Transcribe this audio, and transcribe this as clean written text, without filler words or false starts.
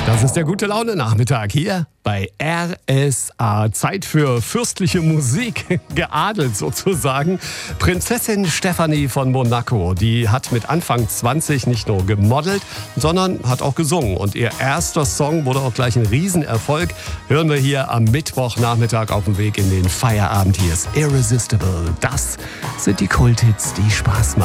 Das ist der gute Laune-Nachmittag hier bei RSA. Zeit für fürstliche Musik, geadelt sozusagen. Prinzessin Stefanie von Monaco, die hat mit Anfang 20 nicht nur gemodelt, sondern hat auch gesungen. Und ihr erster Song wurde auch gleich ein Riesenerfolg. Hören wir hier am Mittwochnachmittag auf dem Weg in den Feierabend. Hier ist Irresistible. Das sind die Kulthits, die Spaß machen.